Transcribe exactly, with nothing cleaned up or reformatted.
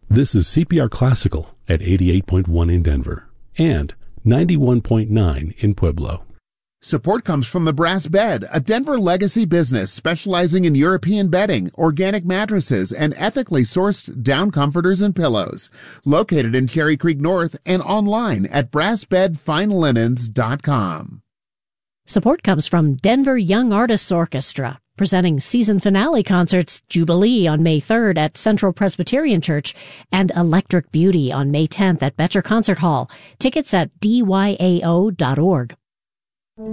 This is C P R Classical at eighty-eight point one in Denver and ninety-one point nine in Pueblo. Support comes from the Brass Bed, a Denver legacy business specializing in European bedding, organic mattresses, and ethically sourced down comforters and pillows. Located in Cherry Creek North and online at brass bed fine linens dot com. Support comes from Denver Young Artists Orchestra, presenting season finale concerts Jubilee on May third at Central Presbyterian Church and Electric Beauty on May tenth at Betcher Concert Hall. Tickets at D Y A O dot org.